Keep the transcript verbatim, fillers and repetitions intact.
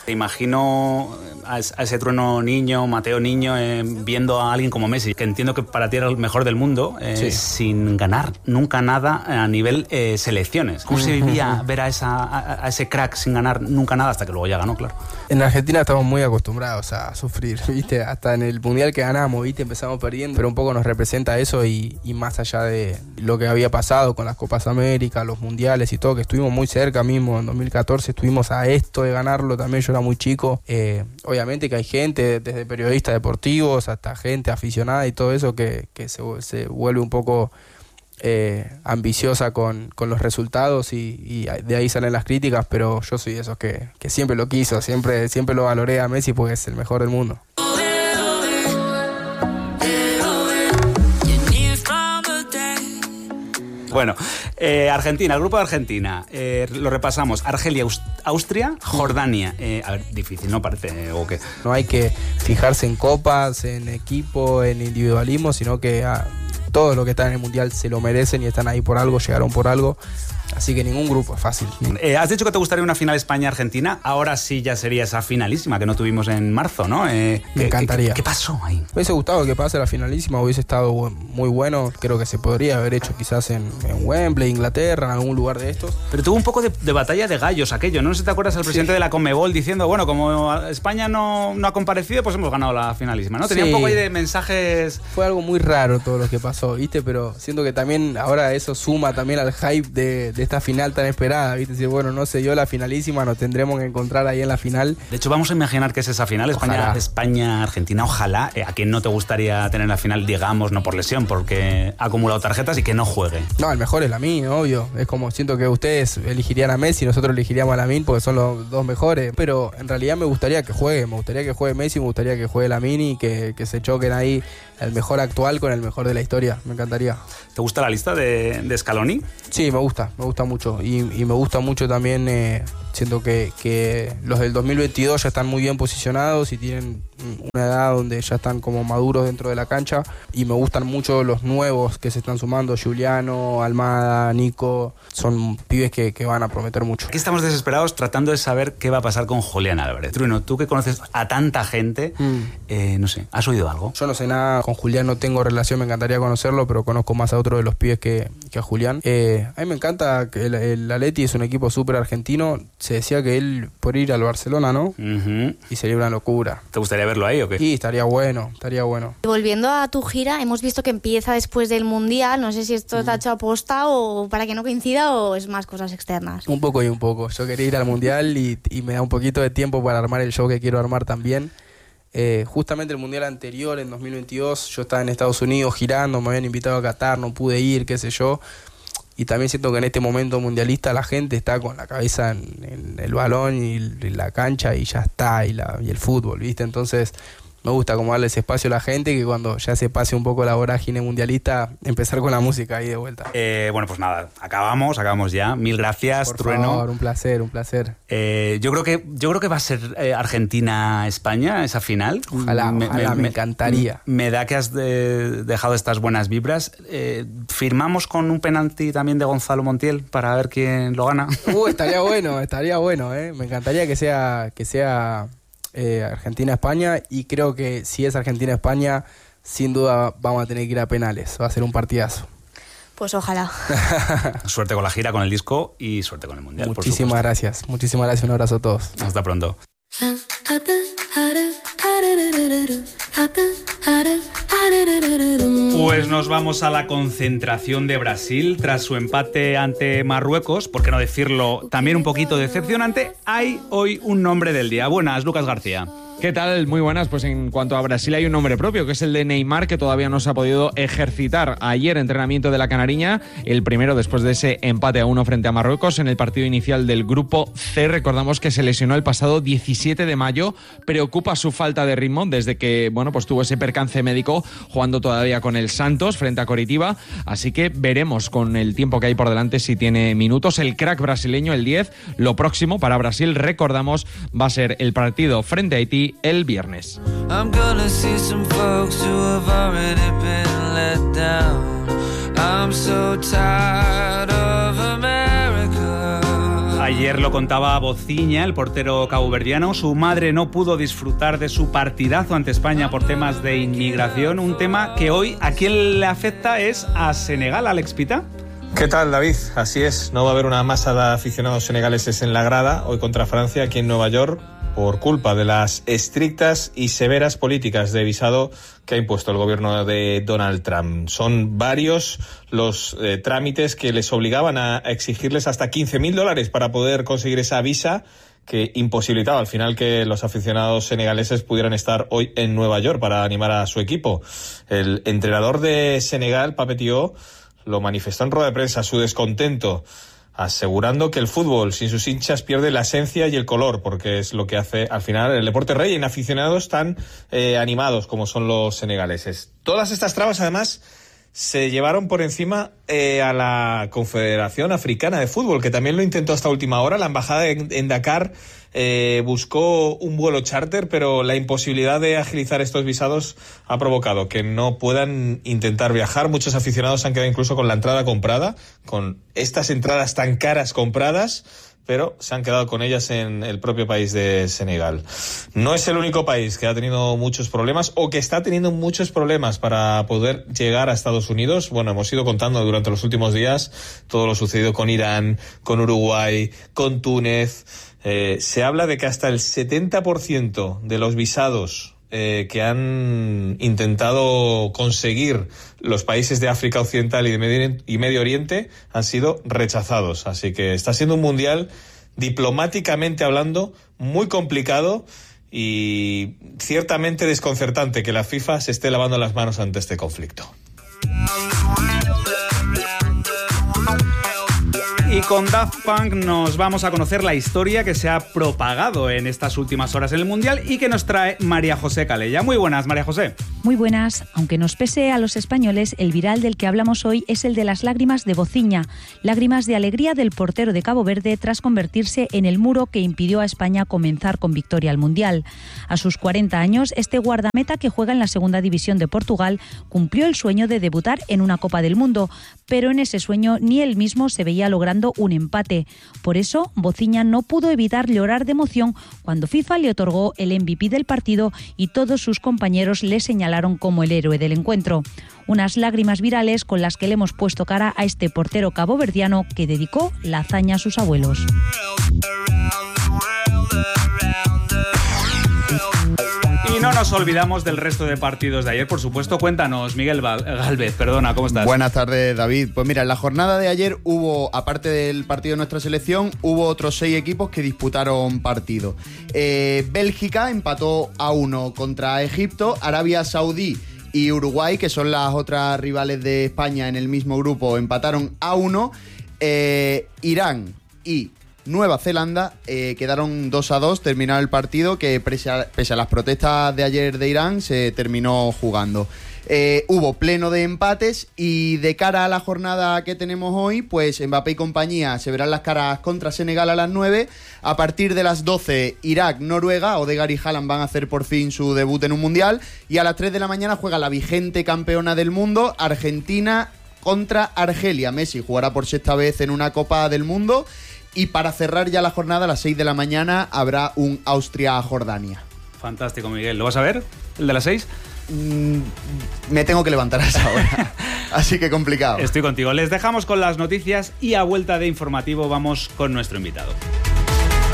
Te imagino a ese Trueno niño, Mateo niño, eh, viendo a alguien como Messi, que entiendo que para ti era el mejor del mundo, eh, sí. sin ganar nunca nada a nivel eh, selecciones. ¿Cómo se vivía ver a, esa, a, a ese crack sin ganar nunca nada hasta que luego ya ganó, claro? En Argentina estamos muy acostumbrados a sufrir, ¿viste? Hasta en el Mundial que ganamos, ¿viste? Empezamos perdiendo, pero un poco nos representa eso y, y más allá de lo que había pasado con las Copas América, los Mundiales y todo, que estuvimos muy cerca mismo, en dos mil catorce estuvimos a esto de ganarlo también, yo era muy chico. Eh, obviamente que hay gente, desde periodistas deportivos hasta gente aficionada y todo eso, que, que se, se vuelve un poco eh, ambiciosa con, con los resultados y, y de ahí salen las críticas, pero yo soy de esos que, que siempre lo quiso, siempre, siempre lo valoré a Messi porque es el mejor del mundo. Bueno, eh, Argentina, el grupo de Argentina, eh, lo repasamos. Argelia, Aust- Austria, Jordania. Eh, a ver, difícil, ¿no parece? ¿O qué? No hay que fijarse en copas, en equipo, en individualismo, sino que ah, todos los que están en el Mundial se lo merecen y están ahí por algo, llegaron por algo. Así que ningún grupo es fácil. Eh, has dicho que te gustaría una final España-Argentina. Ahora sí ya sería esa finalísima que no tuvimos en marzo, ¿no? Eh, Me encantaría. ¿qué, qué pasó ahí? Me hubiese gustado que pase la finalísima, hubiese estado muy bueno. Creo que se podría haber hecho quizás en, en Wembley, Inglaterra, en algún lugar de estos. Pero tuvo un poco de, de batalla de gallos aquello, ¿no? No sé si te acuerdas al presidente sí. de la Conmebol diciendo, bueno, como España no, no ha comparecido, pues hemos ganado la finalísima, ¿no? Tenía sí. un poco ahí de mensajes... Fue algo muy raro todo lo que pasó, ¿viste? Pero siento que también ahora eso suma también al hype de, de esta final tan esperada. ¿Viste? Decir, bueno, no se dio la finalísima, nos tendremos que encontrar ahí en la final. De hecho, vamos a imaginar que es esa final, España, España Argentina, ojalá. Eh, ¿A quién no te gustaría tener la final, digamos, no por lesión, porque ha acumulado tarjetas y que no juegue? No, el mejor es Lamine, obvio. Es como, siento que ustedes elegirían a Messi, nosotros elegiríamos a Lamine porque son los dos mejores. Pero en realidad me gustaría que juegue, me gustaría que juegue Messi, me gustaría que juegue Lamine y que, que se choquen ahí el mejor actual con el mejor de la historia. Me encantaría. ¿Te gusta la lista de, de Scaloni? Sí, me gusta, me gusta mucho. Y, y me gusta mucho también, eh, siento que, que los del dos mil veintidós ya están muy bien posicionados y tienen una edad donde ya están como maduros dentro de la cancha. Y me gustan mucho los nuevos que se están sumando, Giuliano, Almada, Nico. Son pibes que, que van a prometer mucho. Aquí estamos desesperados tratando de saber qué va a pasar con Julián Álvarez. Trueno, tú que conoces a tanta gente, mm. eh, no sé, ¿has oído algo? Yo no sé nada, con Julián no tengo relación, me encantaría conocerlo, pero conozco más a otro de los pibes que, que a Julián. Eh, a mí me encanta que el, el Atleti es un equipo súper argentino. Se decía que él por ir al Barcelona, ¿no? Uh-huh. Y sería una locura. ¿Te gustaría verlo ahí o qué? Sí, estaría bueno, estaría bueno. Volviendo a tu gira, hemos visto que empieza después del Mundial. No sé si esto te ha hecho aposta o para que no coincida o es más cosas externas. Un poco y un poco. Yo quería ir al Mundial y, y me da un poquito de tiempo para armar el show que quiero armar también. Eh, justamente el Mundial anterior, en dos mil veintidós, yo estaba en Estados Unidos girando, me habían invitado a Qatar, no pude ir, qué sé yo. Y también siento que en este momento mundialista la gente está con la cabeza en, en el balón y, y la cancha y ya está, y, la, y el fútbol, ¿viste? Entonces me gusta como darle ese espacio a la gente, que cuando ya se pase un poco la vorágine mundialista, empezar con la música ahí de vuelta. Eh, bueno, pues nada, acabamos, acabamos ya. Mil gracias, Por Trueno. Favor, un placer, un placer. Eh, yo creo que yo creo que va a ser eh, Argentina-España esa final. Ojalá, me, ojalá, me, me encantaría. Me, me da que has de, dejado estas buenas vibras. Eh, firmamos con un penalti también de Gonzalo Montiel para ver quién lo gana. Uh, estaría bueno, estaría bueno, eh. Me encantaría que sea que sea Eh, Argentina-España, y creo que si es Argentina-España, sin duda vamos a tener que ir a penales. Va a ser un partidazo. Pues ojalá. Suerte con la gira, con el disco y suerte con el Mundial. Muchísimas gracias, muchísimas gracias, un abrazo a todos. Hasta pronto. Pues nos vamos a la concentración de Brasil tras su empate ante Marruecos, por qué no decirlo también un poquito decepcionante. Hay hoy un nombre del día. Buenas, Lucas García. ¿Qué tal? Muy buenas. Pues en cuanto a Brasil hay un nombre propio, que es el de Neymar, que todavía no se ha podido ejercitar. Ayer entrenamiento de la Canariña, el primero después de ese empate a uno frente a Marruecos en el partido inicial del Grupo C. Recordamos que se lesionó el pasado diecisiete de mayo. Preocupa su falta de ritmo desde que, bueno, pues tuvo ese percance médico jugando todavía con el Santos frente a Coritiba. Así que veremos con el tiempo que hay por delante si tiene minutos. El crack brasileño, el diez, lo próximo para Brasil, recordamos, va a ser el partido frente a Haití el viernes. Ayer lo contaba Bociña, el portero caboverdiano. Su madre no pudo disfrutar de su partidazo ante España por temas de inmigración. Un tema que hoy a quien le afecta es a Senegal, Alex Pita. ¿Qué tal, David? Así es, no va a haber una masa de aficionados senegaleses en la grada hoy contra Francia aquí en Nueva York por culpa de las estrictas y severas políticas de visado que ha impuesto el gobierno de Donald Trump. Son varios los eh, trámites que les obligaban a exigirles hasta quince mil dólares para poder conseguir esa visa que imposibilitaba al final que los aficionados senegaleses pudieran estar hoy en Nueva York para animar a su equipo. El entrenador de Senegal, Pape Thiaw, lo manifestó en rueda de prensa, su descontento, asegurando que el fútbol sin sus hinchas pierde la esencia y el color, porque es lo que hace al final el deporte rey en aficionados tan eh, animados como son los senegaleses. Todas estas trabas, además, se llevaron por encima eh, a la Confederación Africana de Fútbol, que también lo intentó hasta última hora. La embajada en, en Dakar eh, buscó un vuelo charter, pero la imposibilidad de agilizar estos visados ha provocado que no puedan intentar viajar. Muchos aficionados han quedado incluso con la entrada comprada, con estas entradas tan caras compradas, pero se han quedado con ellas en el propio país de Senegal. No es el único país que ha tenido muchos problemas o que está teniendo muchos problemas para poder llegar a Estados Unidos. Bueno, hemos ido contando durante los últimos días todo lo sucedido con Irán, con Uruguay, con Túnez. Eh, se habla de que hasta el setenta por ciento de los visados Eh, que han intentado conseguir los países de África Occidental y de Medio, y Medio Oriente han sido rechazados. Así que está siendo un mundial, diplomáticamente hablando, muy complicado y ciertamente desconcertante que la FIFA se esté lavando las manos ante este conflicto. Y con Daft Punk nos vamos a conocer la historia que se ha propagado en estas últimas horas en el Mundial y que nos trae María José Calella. Muy buenas, María José. Muy buenas. Aunque nos pese a los españoles, el viral del que hablamos hoy es el de las lágrimas de Bociña. Lágrimas de alegría del portero de Cabo Verde tras convertirse en el muro que impidió a España comenzar con victoria al Mundial. A sus cuarenta años, este guardameta que juega en la segunda división de Portugal cumplió el sueño de debutar en una Copa del Mundo, pero en ese sueño ni él mismo se veía logrando un empate. Por eso, Bociña no pudo evitar llorar de emoción cuando FIFA le otorgó el M V P del partido y todos sus compañeros le señalaron como el héroe del encuentro. Unas lágrimas virales con las que le hemos puesto cara a este portero caboverdiano que dedicó la hazaña a sus abuelos. Y no nos olvidamos del resto de partidos de ayer, por supuesto. Cuéntanos, Miguel Gálvez, perdona, ¿cómo estás? Buenas tardes, David. Pues mira, en la jornada de ayer hubo, aparte del partido de nuestra selección, hubo otros seis equipos que disputaron partido. Eh, Bélgica empató a uno contra Egipto, Arabia Saudí y Uruguay, que son las otras rivales de España en el mismo grupo, empataron a uno. Eh, Irán y Nueva Zelanda eh, quedaron dos a dos, terminó el partido que pese a, pese a las protestas de ayer de Irán se terminó jugando. Eh, hubo pleno de empates y de cara a la jornada que tenemos hoy, pues Mbappé y compañía se verán las caras contra Senegal a las nueve. A partir de las doce, Irak, Noruega, Odegaard y Haaland van a hacer por fin su debut en un mundial. Y a las tres de la mañana juega la vigente campeona del mundo, Argentina contra Argelia. Messi jugará por sexta vez en una Copa del Mundo. Y para cerrar ya la jornada, a las seis de la mañana habrá un Austria-Jordania. Fantástico, Miguel. ¿Lo vas a ver? ¿El de las seis? Mm, me tengo que levantar a esa hora. Así que complicado. Estoy contigo. Les dejamos con las noticias y a vuelta de informativo vamos con nuestro invitado.